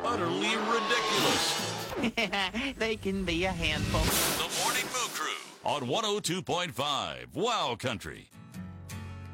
utterly ridiculous. They can be a handful. The Morning Moo Crew on 102.5 Wow Country.